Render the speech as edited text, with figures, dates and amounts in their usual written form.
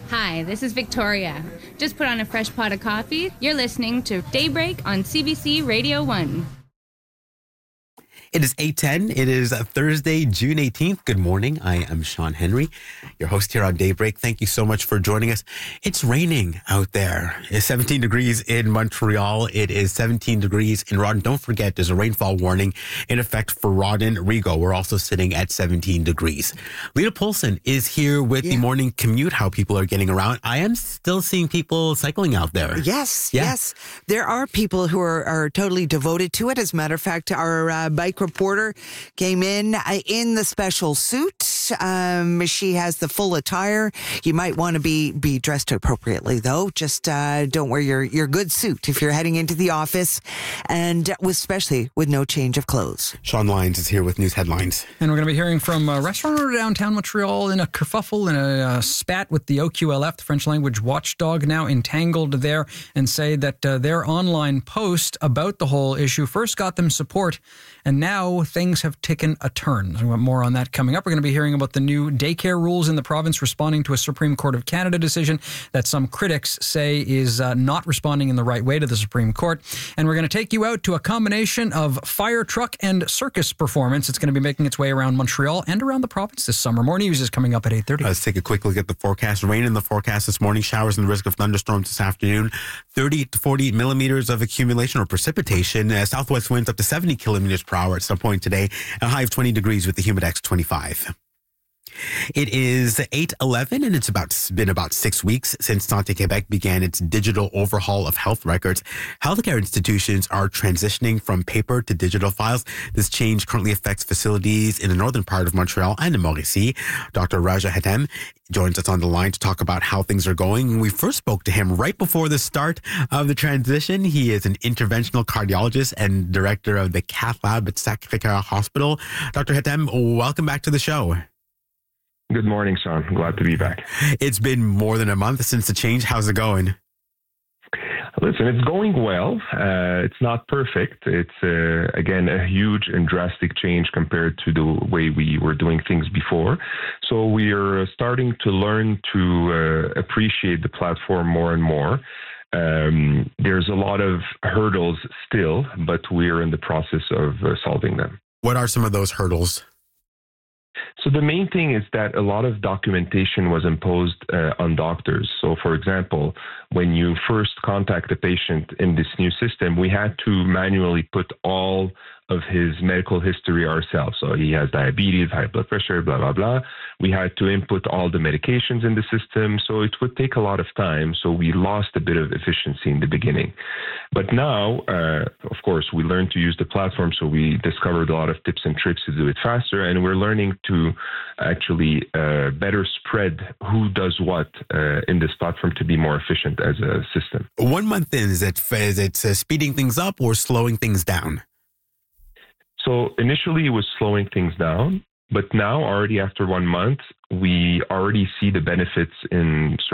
Hi, this is Victoria. Just put on a fresh pot of coffee. You're listening to Daybreak on CBC Radio 1. It is 8:10. It is Thursday, June 18th. Good morning. I am Sean Henry, your host here on Daybreak. Thank you so much for joining us. It's raining out there. It's 17 degrees in Montreal. It is 17 degrees in Rawdon. Don't forget, there's a rainfall warning in effect for Rawdon, Rigaud. We're also sitting at 17 degrees. Lita Polson is here with the morning commute, how people are getting around. I am still seeing people cycling out there. Yes. There are people who are totally devoted to it. As a matter of fact, our bike reporter came in the special suit. She has the full attire. You might want to be dressed appropriately, though. Just don't wear your good suit if you're heading into the office, and especially with no change of clothes. Sean Lyons is here with news headlines. And we're going to be hearing from a restaurant owner downtown Montreal in a kerfuffle and a spat with the OQLF, the French language watchdog, now entangled there, and say that their online post about the whole issue first got them support, and now things have taken a turn. More on that coming up. We're going to be hearing about the new daycare rules in the province, responding to a Supreme Court of Canada decision that some critics say is not responding in the right way to the Supreme Court. And we're going to take you out to a combination of fire truck and circus performance. It's going to be making its way around Montreal and around the province this summer. More news is coming up at 8:30. Let's take a quick look at the forecast. Rain in the forecast this morning, showers and the risk of thunderstorms this afternoon, 30 to 40 millimeters of accumulation or precipitation, southwest winds up to 70 kilometers per hour at some point today, a high of 20 degrees with the Humidex 25. It is 8:11, and it's been about 6 weeks since Santé Québec began its digital overhaul of health records. Healthcare institutions are transitioning from paper to digital files. This change currently affects facilities in the northern part of Montreal and in Mauricie. Dr. Raja Hatem joins us on the line to talk about how things are going. We first spoke to him right before the start of the transition. He is an interventional cardiologist and director of the Cath Lab at Sacré-Cœur Hospital. Dr. Hatem, welcome back to the show. Good morning, Sean. Glad to be back. It's been more than a month since the change. How's it going? Listen, it's going well. It's not perfect. It's, again, a huge and drastic change compared to the way we were doing things before. So we are starting to learn to appreciate the platform more and more. There's a lot of hurdles still, but we're in the process of solving them. What are some of those hurdles? So the main thing is that a lot of documentation was imposed on doctors. So, for example, when you first contact a patient in this new system, we had to manually put all of his medical history ourselves. So he has diabetes, high blood pressure, blah, blah, blah. We had to input all the medications in the system. So it would take a lot of time. So we lost a bit of efficiency in the beginning. But now, of course, we learned to use the platform. So we discovered a lot of tips and tricks to do it faster. And we're learning to actually better spread who does what in this platform to be more efficient as a system. 1 month in, is it speeding things up or slowing things down? So initially it was slowing things down, but now already after 1 month, we already see the benefits in